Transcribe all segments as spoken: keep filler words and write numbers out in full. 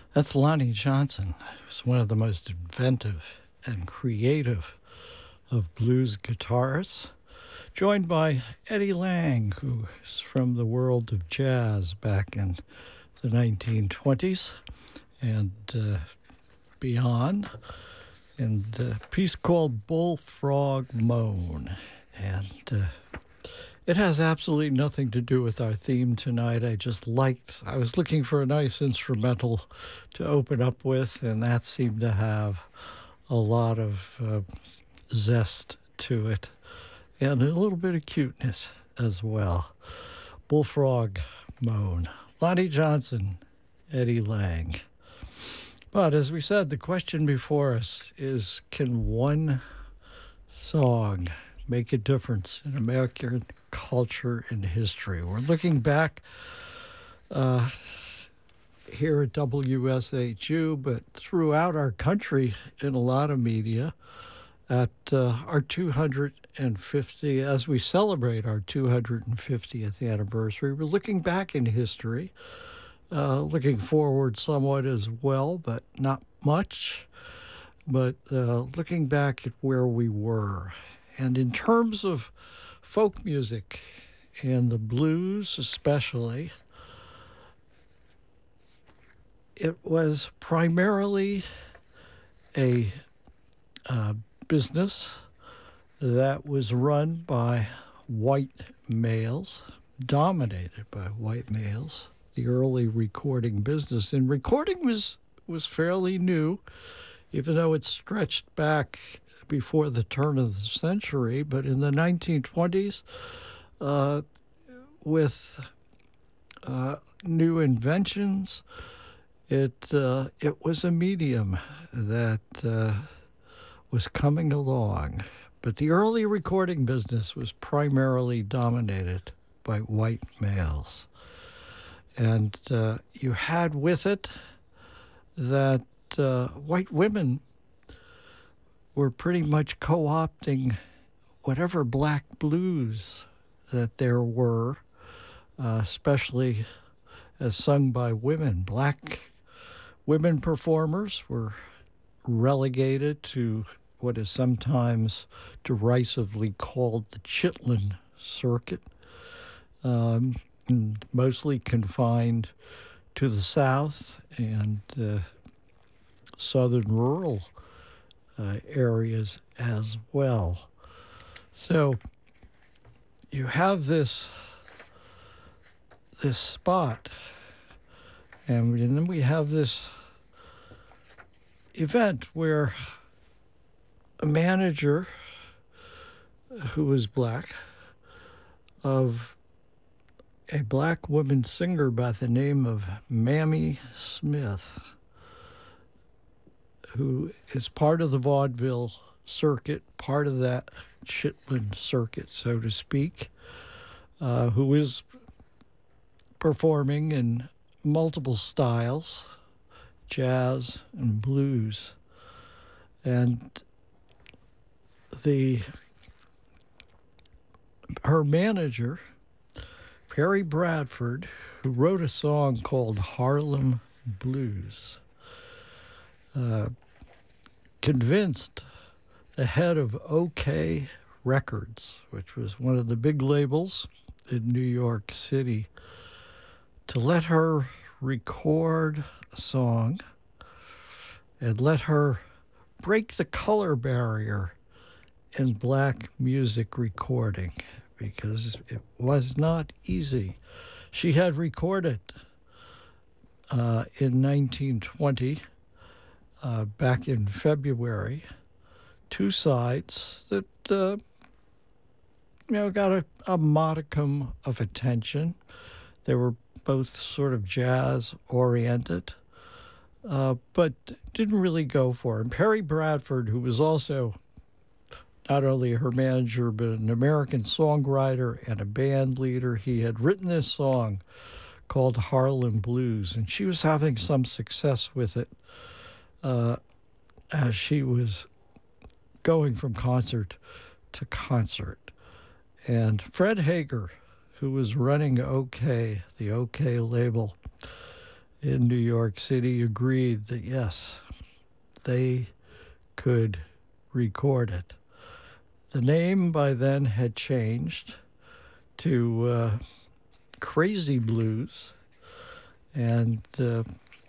That's Lonnie Johnson, who's one of the most inventive and creative of blues guitarists, joined by Eddie Lang, who is from the world of jazz back in the nineteen twenties and uh, beyond, and a piece called Bullfrog Moan. And uh, it has absolutely nothing to do with our theme tonight. I just liked, I was looking for a nice instrumental to open up with, and that seemed to have a lot of uh, zest to it and a little bit of cuteness as well. Bullfrog Moan. Lonnie Johnson, Eddie Lang. But as we said, the question before us is, can one song make a difference in American culture and history? We're looking back uh, here at W S H U, but throughout our country in a lot of media at uh, our two hundred fifty, as we celebrate our two hundred fiftieth anniversary. We're looking back in history, uh, looking forward somewhat as well, but not much, but uh, looking back at where we were. And in terms of folk music and the blues especially, it was primarily a uh, business that was run by white males, dominated by white males. The early recording business, and recording was, was fairly new, even though it stretched back before the turn of the century. But in the nineteen twenties, uh, with uh, new inventions, it uh, it was a medium that uh, was coming along. But the early recording business was primarily dominated by white males. And uh, you had with it that uh, white women were pretty much co-opting whatever black blues that there were, uh, especially as sung by women. Black women performers were relegated to what is sometimes derisively called the Chitlin circuit, um, mostly confined to the South and uh, southern rural uh, areas as well. So you have this this spot, and then we have this event where a manager who was black of a black woman singer by the name of Mamie Smith, who is part of the vaudeville circuit, part of that Chitlin circuit, so to speak, uh, who is performing in multiple styles, jazz and blues. And the her manager, Perry Bradford, who wrote a song called Harlem Blues, uh, convinced the head of OK Records, which was one of the big labels in New York City, to let her record a song and let her break the color barrier in black music recording, because it was not easy. She had recorded uh, in nineteen twenty, uh, back in February, two sides that uh, you know got a, a modicum of attention. They were both sort of jazz-oriented, uh, but didn't really go for it. And Perry Bradford, who was also not only her manager, but an American songwriter and a band leader, he had written this song called Harlem Blues, and she was having some success with it uh, as she was going from concert to concert. And Fred Hager, who was running OK, the OK label, in New York City agreed that, yes, they could record it. The name by then had changed to uh, Crazy Blues, and uh,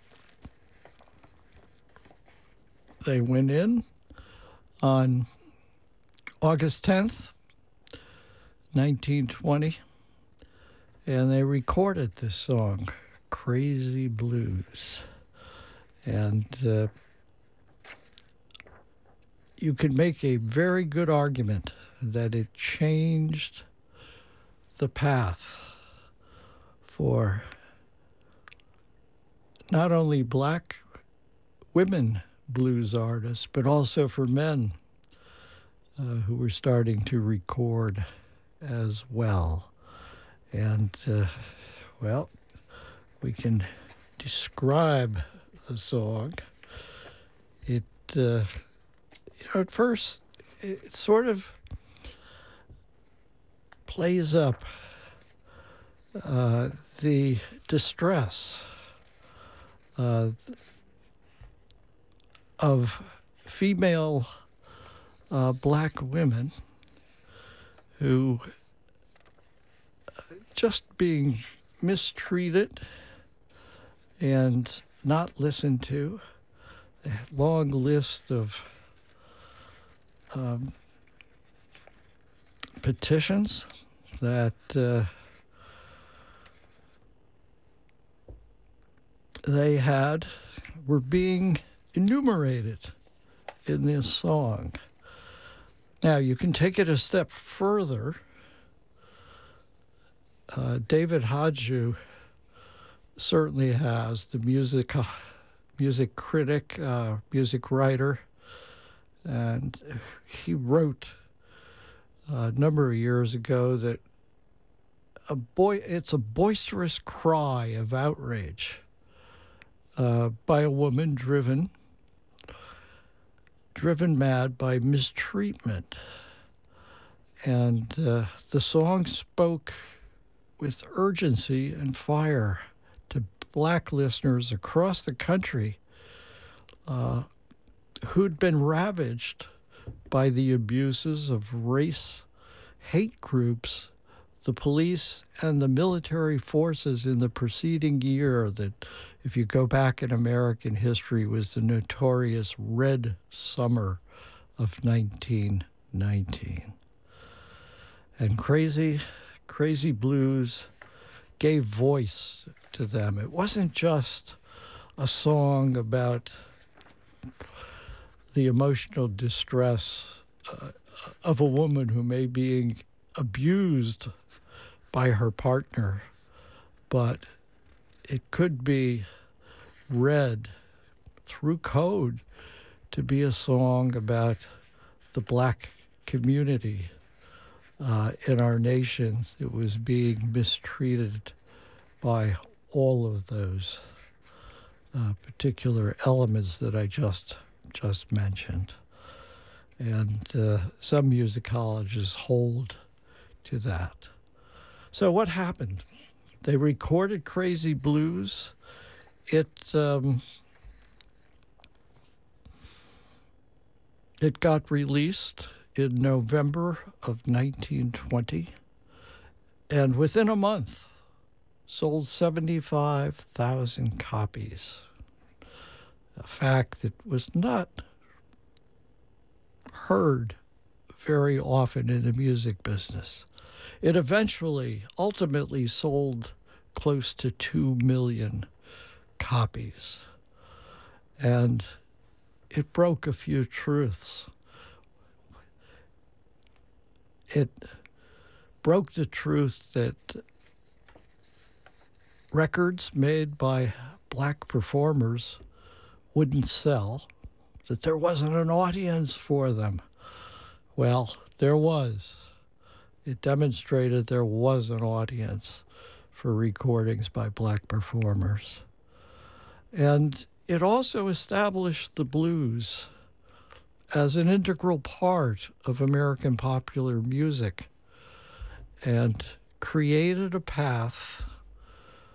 they went in on August tenth, nineteen twenty, and they recorded this song, Crazy Blues. And uh, you could make a very good argument that it changed the path for not only black women blues artists, but also for men uh, who were starting to record as well. And, uh, well, we can describe the song. It, uh, you know, at first, it sort of plays up uh, the distress uh, of female uh, black women who uh, just being mistreated and not listened to. A long list of um, petitions that uh, they had were being enumerated in this song. Now, you can take it a step further. Uh, David Hadju certainly has, the music, uh, music critic, uh, music writer, and he wrote a number of years ago that a boy, it's a boisterous cry of outrage uh, by a woman driven driven mad by mistreatment. And uh, the song spoke with urgency and fire to black listeners across the country uh, who'd been ravaged by the abuses of race hate groups, the police, and the military forces in the preceding year that, if you go back in American history, was the notorious Red Summer of nineteen nineteen. And Crazy, Crazy Blues gave voice to them. It wasn't just a song about the emotional distress uh, of a woman who may be being abused by her partner, but it could be read through code to be a song about the black community uh, in our nation that was being mistreated by all of those uh, particular elements that I just just mentioned. And uh, some musicologists hold to that. So what happened? They recorded Crazy Blues. It um, it got released in November of nineteen twenty, and within a month sold seventy-five thousand copies. A fact that was not heard very often in the music business. It eventually, ultimately sold close to two million copies. And it broke a few truths. It broke the truth that records made by black performers wouldn't sell, that there wasn't an audience for them. Well, there was. It demonstrated there was an audience for recordings by black performers. And it also established the blues as an integral part of American popular music and created a path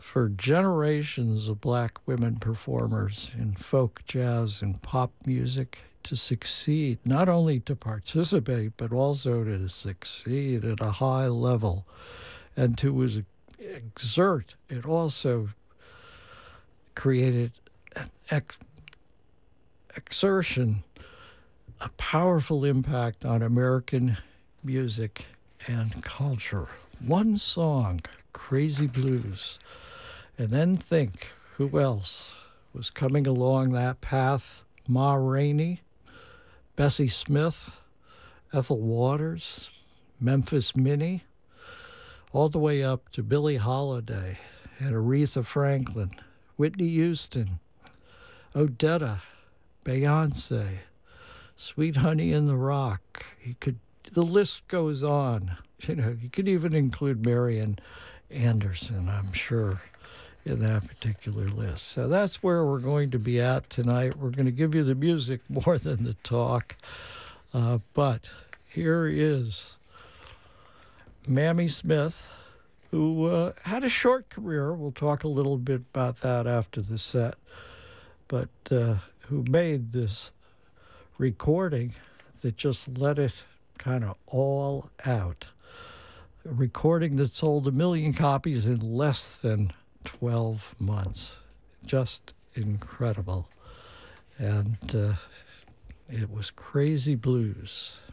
for generations of black women performers in folk, jazz, and pop music to succeed, not only to participate, but also to succeed at a high level and to exert. It also created an ex- exertion, a powerful impact on American music and culture. One song, Crazy Blues, and then think who else was coming along that path. Ma Rainey, Bessie Smith, Ethel Waters, Memphis Minnie, all the way up to Billie Holiday and Aretha Franklin, Whitney Houston, Odetta, Beyonce, Sweet Honey in the Rock. You could, the list goes on. You know, you could even include Marian Anderson, I'm sure, in that particular list. So that's where we're going to be at tonight. We're going to give you the music more than the talk. Uh, but here is Mamie Smith, who uh, had a short career. We'll talk a little bit about that after the set. But uh, who made this recording that just let it kind of all out. A recording that sold a million copies in less than twelve months. Just incredible. And uh, it was Crazy Blues.